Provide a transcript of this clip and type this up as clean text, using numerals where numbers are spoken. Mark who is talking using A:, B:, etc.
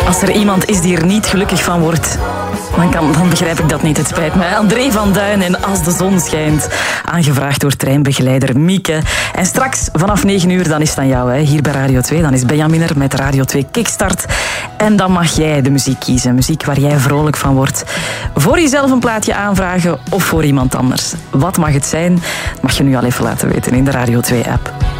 A: Als er iemand is die er niet gelukkig van wordt, dan begrijp ik dat niet. Het spijt me. André van Duin en Als de zon schijnt. Aangevraagd door treinbegeleider Mieke. En straks vanaf 9 uur, dan is het aan jou, hè, hier bij Radio 2. Dan is Benjamin er met Radio 2 Kickstart. En dan mag jij de muziek kiezen. Muziek waar jij vrolijk van wordt. Voor jezelf een plaatje aanvragen of voor iemand anders. Wat mag het zijn? Dat mag je nu al even laten weten in de Radio 2-app.